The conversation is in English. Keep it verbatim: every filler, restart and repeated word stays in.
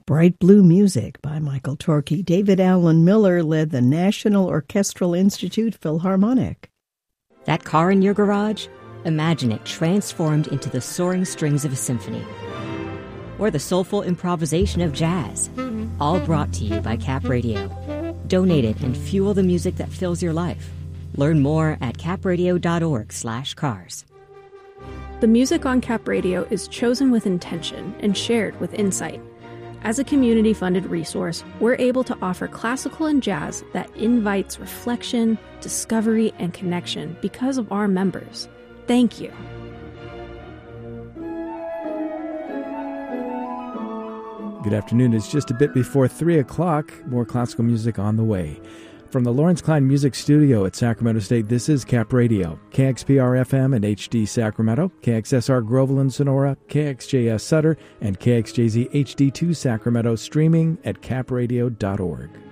Bright Blue Music by Michael Torke. David Allen Miller led the National Orchestral Institute Philharmonic. That car in your garage? Imagine it transformed into the soaring strings of a symphony. Or the soulful improvisation of jazz. All brought to you by Cap Radio. Donate it and fuel the music that fills your life. Learn more at capradio.org slash cars. The music on Cap Radio is chosen with intention and shared with insight. As a community-funded resource, we're able to offer classical and jazz that invites reflection, discovery, and connection because of our members. Thank you. Good afternoon. It's just a bit before three o'clock. More classical music on the way. From the Lawrence Klein Music Studio at Sacramento State, this is Cap Radio. K X P R F M and H D Sacramento, K X S R Groveland Sonora, K X J S Sutter, and K X J Z H D two Sacramento, streaming at cap radio dot org.